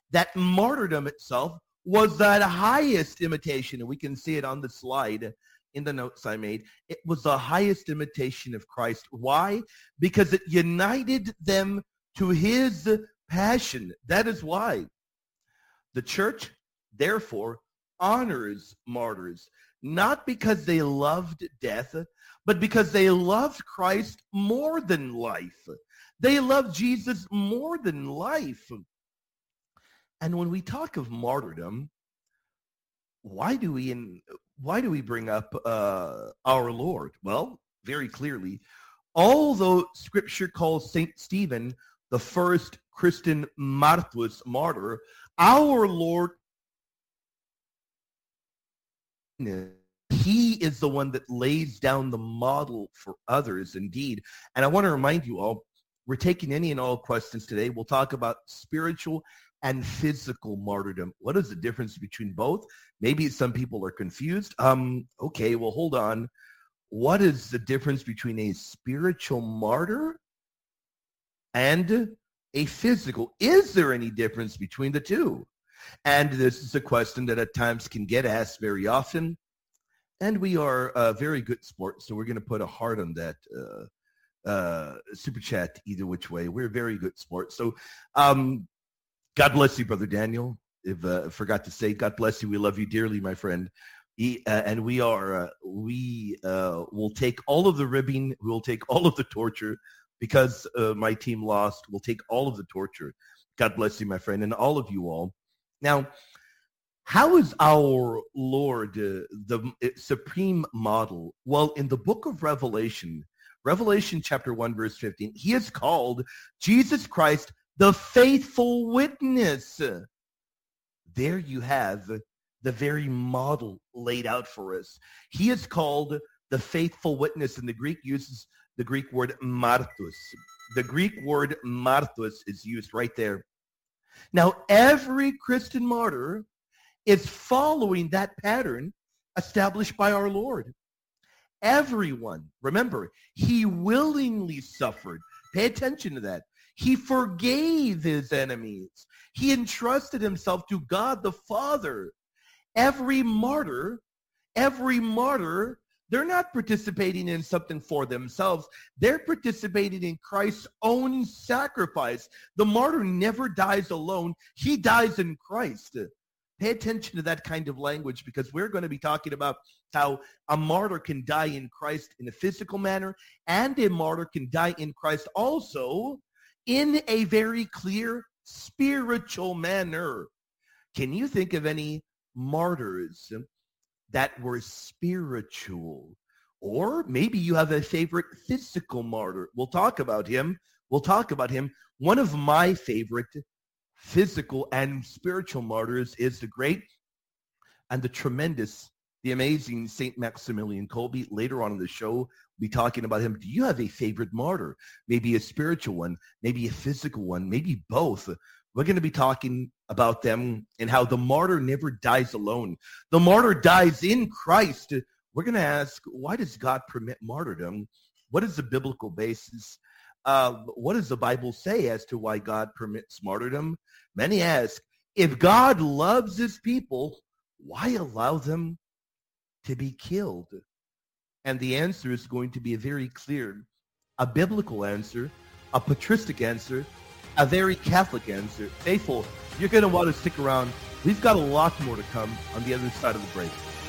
that martyrdom itself was that highest imitation, and we can see it on the slide in the notes I made. It was the highest imitation of Christ. Why? Because it united them to his passion. That is why the church, therefore, honors martyrs, not because they loved death, but because they loved Christ more than life. They loved Jesus more than life. And when we talk of martyrdom, why do we bring up our Lord? Well, very clearly, although Scripture calls Saint Stephen the first Christian martyrs, martyr, our Lord, he is the one that lays down the model for others indeed. And I want to remind you all, we're taking any and all questions today. We'll talk about spiritual and physical martyrdom. What is the difference between both? Maybe some people are confused. Okay, well, hold on. What is the difference between a spiritual martyr and a physical? Is there any difference between the two? And this is a question that at times can get asked very often. And we are very good sports, so we're going to put a heart on that super chat either which way. We're very good sports. So God bless you, Brother Daniel. If I forgot to say, God bless you. We love you dearly, my friend. And we will take all of the ribbing. We will take all of the torture because my team lost. We'll take all of the torture. God bless you, my friend, and all of you all. Now, how is our Lord the supreme model? Well, in the book of Revelation chapter 1, verse 15, he is called Jesus Christ, the faithful witness. There you have the very model laid out for us. He is called the faithful witness, and the Greek uses the Greek word martus. The Greek word martus is used right there. Now, every Christian martyr is following that pattern established by our Lord. Everyone, remember, he willingly suffered. Pay attention to that. He forgave his enemies. He entrusted himself to God the Father. Every martyr, they're not participating in something for themselves. They're participating in Christ's own sacrifice. The martyr never dies alone. He dies in Christ. Pay attention to that kind of language, because we're going to be talking about how a martyr can die in Christ in a physical manner, and a martyr can die in Christ also in a very clear spiritual manner. Can you think of any martyrs that were spiritual? Or maybe you have a favorite physical martyr. We'll talk about him. One of my favorite physical and spiritual martyrs is the great and the tremendous, the amazing St. Maximilian Kolbe. Later on in the show, we'll be talking about him. Do you have a favorite martyr? Maybe a spiritual one, maybe a physical one, maybe both. We're going to be talking about them and how the martyr never dies alone. The martyr dies in Christ. We're going to ask, why does God permit martyrdom? What is the biblical basis? What does the Bible say as to why God permits martyrdom? Many ask, if God loves his people, why allow them to be killed? And the answer is going to be a very clear, a biblical answer, a patristic answer, a very Catholic answer. Faithful, you're going to want to stick around. We've got a lot more to come on the other side of the break.